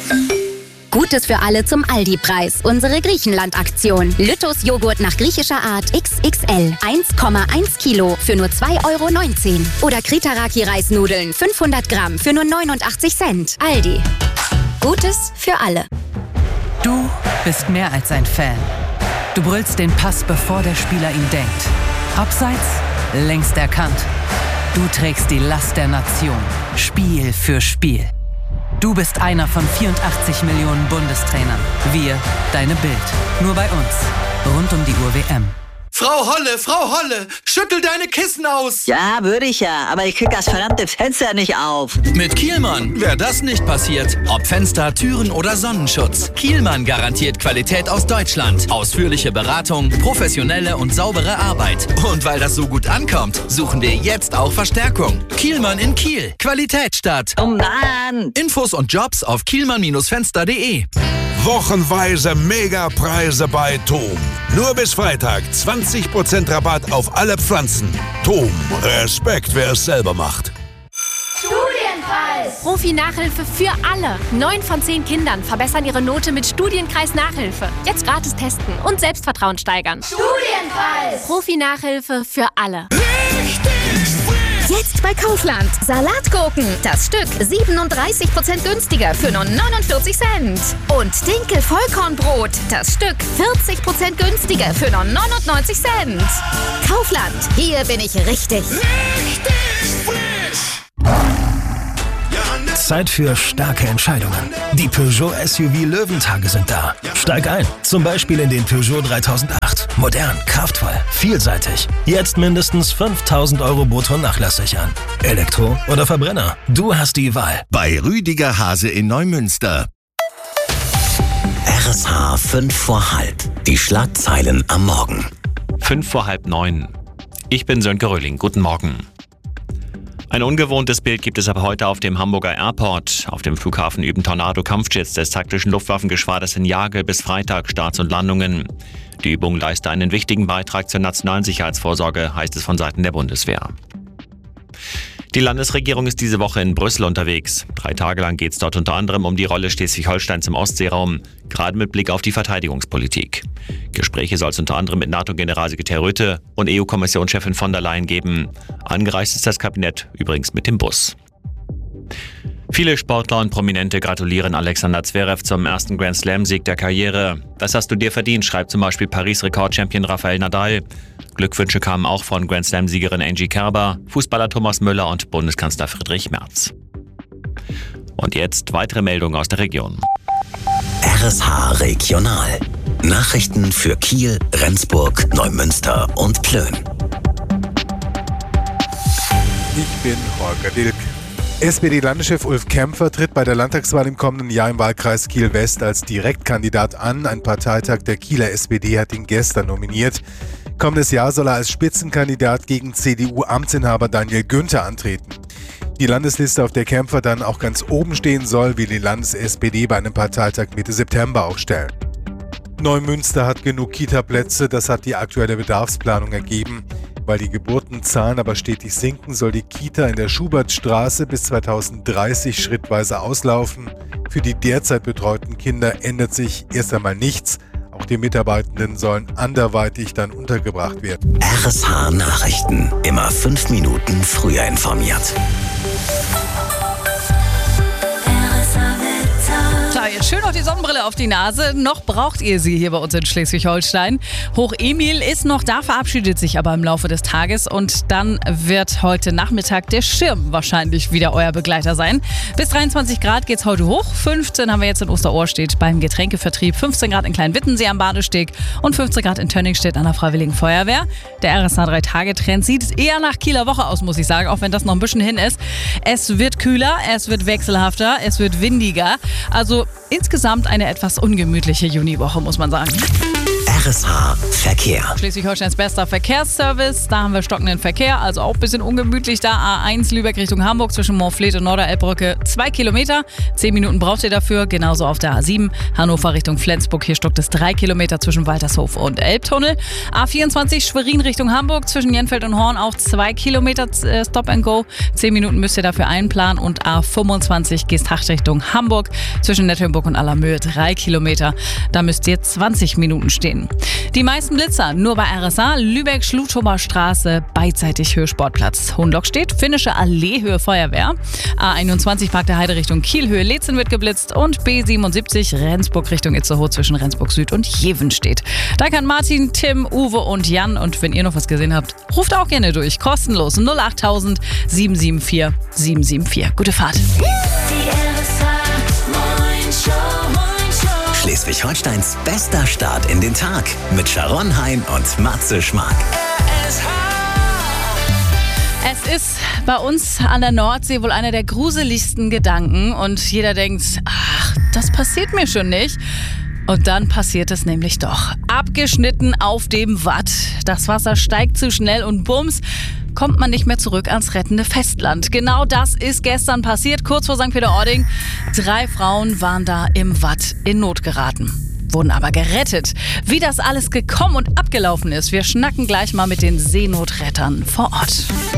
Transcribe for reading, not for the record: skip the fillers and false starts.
Gutes für alle zum Aldi-Preis. Unsere Griechenland-Aktion. Lytos Joghurt nach griechischer Art XXL. 1,1 Kilo für nur 2,19 €. Oder Kritaraki-Reisnudeln 500 Gramm für nur 89 Cent. Aldi. Gutes für alle. Du bist mehr als ein Fan. Du brüllst den Pass, bevor der Spieler ihn denkt. Abseits, längst erkannt. Du trägst die Last der Nation. Spiel für Spiel. Du bist einer von 84 Millionen Bundestrainern. Wir, deine Bild. Nur bei uns. Rund um die Uhr WM. Frau Holle, schüttel deine Kissen aus! Ja, würde ich ja, aber ich krieg das verdammte Fenster nicht auf. Mit Kielmann wäre das nicht passiert. Ob Fenster, Türen oder Sonnenschutz. Kielmann garantiert Qualität aus Deutschland. Ausführliche Beratung, professionelle und saubere Arbeit. Und weil das so gut ankommt, suchen wir jetzt auch Verstärkung. Kielmann in Kiel. Qualität statt. Oh Mann! Infos und Jobs auf kielmann-fenster.de. Wochenweise Megapreise bei TOM. Nur bis Freitag 20% Rabatt auf alle Pflanzen. TOM, Respekt, wer es selber macht. Studienkreis! Profi-Nachhilfe für alle. 9 von 10 Kindern verbessern ihre Note mit Studienkreis-Nachhilfe. Jetzt gratis testen und Selbstvertrauen steigern. Studienkreis! Profi-Nachhilfe für alle. Jetzt bei Kaufland. Salatgurken. Das Stück 37% günstiger für nur 49 Cent. Und Dinkel-Vollkornbrot. Das Stück 40% günstiger für nur 99 Cent. Kaufland. Hier bin ich richtig. Zeit für starke Entscheidungen. Die Peugeot SUV Löwentage sind da. Steig ein, zum Beispiel in den Peugeot 3008. Modern, kraftvoll, vielseitig. Jetzt mindestens 5.000 € brutto nachlasssichern. Elektro oder Verbrenner? Du hast die Wahl. Bei Rüdiger Hase in Neumünster. RSH 5 vor halb. Die Schlagzeilen am Morgen. 5 vor halb 9. Ich bin Sönke Röhling. Guten Morgen. Ein ungewohntes Bild gibt es aber heute auf dem Hamburger Airport. Auf dem Flughafen üben Tornado-Kampfjets des taktischen Luftwaffengeschwaders in Jagel bis Freitag Starts und Landungen. Die Übung leiste einen wichtigen Beitrag zur nationalen Sicherheitsvorsorge, heißt es von Seiten der Bundeswehr. Die Landesregierung ist diese Woche in Brüssel unterwegs. 3 Tage lang geht es dort unter anderem um die Rolle Schleswig-Holsteins im Ostseeraum, gerade mit Blick auf die Verteidigungspolitik. Gespräche soll es unter anderem mit NATO-Generalsekretär Rutte und EU-Kommissionschefin von der Leyen geben. Angereist ist das Kabinett übrigens mit dem Bus. Viele Sportler und Prominente gratulieren Alexander Zverev zum ersten Grand-Slam-Sieg der Karriere. Das hast du dir verdient, schreibt zum Beispiel Paris-Rekord-Champion Rafael Nadal. Glückwünsche kamen auch von Grand-Slam-Siegerin Angie Kerber, Fußballer Thomas Müller und Bundeskanzler Friedrich Merz. Und jetzt weitere Meldungen aus der Region. RSH Regional. Nachrichten für Kiel, Rendsburg, Neumünster und Plön. Ich bin Holger Dilk. SPD-Landeschef Ulf Kämpfer tritt bei der Landtagswahl im kommenden Jahr im Wahlkreis Kiel-West als Direktkandidat an. Ein Parteitag der Kieler SPD hat ihn gestern nominiert. Kommendes Jahr soll er als Spitzenkandidat gegen CDU-Amtsinhaber Daniel Günther antreten. Die Landesliste, auf der Kämpfer dann auch ganz oben stehen soll, will die Landes-SPD bei einem Parteitag Mitte September auch stellen. Neumünster hat genug Kita-Plätze, das hat die aktuelle Bedarfsplanung ergeben. Weil die Geburtenzahlen aber stetig sinken, soll die Kita in der Schubertstraße bis 2030 schrittweise auslaufen. Für die derzeit betreuten Kinder ändert sich erst einmal nichts. Auch die Mitarbeitenden sollen anderweitig dann untergebracht werden. RSH Nachrichten. Immer 5 Minuten früher informiert. Jetzt schön noch die Sonnenbrille auf die Nase. Noch braucht ihr sie hier bei uns in Schleswig-Holstein. Hoch Emil ist noch da, verabschiedet sich aber im Laufe des Tages. Und dann wird heute Nachmittag der Schirm wahrscheinlich wieder euer Begleiter sein. Bis 23 Grad geht's heute hoch. 15 haben wir jetzt in Osterohrstedt beim Getränkevertrieb. 15 Grad in Kleinwittensee am Badesteg und 15 Grad in Tönningstedt an der Freiwilligen Feuerwehr. Der RSH 3-Tage-Trend sieht eher nach Kieler Woche aus, muss ich sagen, auch wenn das noch ein bisschen hin ist. Es wird kühler, es wird wechselhafter, es wird windiger. Also insgesamt eine etwas ungemütliche Juniwoche, muss man sagen. RSH Verkehr. Schleswig-Holsteins bester Verkehrsservice. Da haben wir stockenden Verkehr, also auch ein bisschen ungemütlich da. A1 Lübeck Richtung Hamburg zwischen Moorfleet und Norderelbbrücke 2 Kilometer. 10 Minuten braucht ihr dafür. Genauso auf der A7 Hannover Richtung Flensburg. Hier stockt es 3 Kilometer zwischen Waltershof und Elbtunnel. A24 Schwerin Richtung Hamburg zwischen Jenfeld und Horn auch 2 Kilometer Stop and Go. 10 Minuten müsst ihr dafür einplanen. Und A25 Geesthacht Richtung Hamburg zwischen Nettlenburg und Allermöhe 3 Kilometer. Da müsst ihr 20 Minuten stehen. Die meisten Blitzer nur bei RSA, Lübeck, Schlutober Straße, beidseitig Höhe Sportplatz. Hohenlock steht, Finnische Allee, Höhe Feuerwehr. A21 Park der Heide Richtung Kiel, Höhe Leetzen wird geblitzt. Und B77 Rendsburg Richtung Itzehoe zwischen Rendsburg Süd und Jeven steht. Da kann Martin, Tim, Uwe und Jan, und wenn ihr noch was gesehen habt, ruft auch gerne durch. Kostenlos 08000 774 774. Gute Fahrt. Schleswig-Holsteins bester Start in den Tag mit Sharon Hein und Matze Schmark. Es ist bei uns an der Nordsee wohl einer der gruseligsten Gedanken und jeder denkt, ach, das passiert mir schon nicht. Und dann passiert es nämlich doch. Abgeschnitten auf dem Watt. Das Wasser steigt zu schnell und bums, kommt man nicht mehr zurück ans rettende Festland. Genau das ist gestern passiert, kurz vor St. Peter-Ording. 3 Frauen waren da im Watt in Not geraten, wurden aber gerettet. Wie das alles gekommen und abgelaufen ist, wir schnacken gleich mal mit den Seenotrettern vor Ort.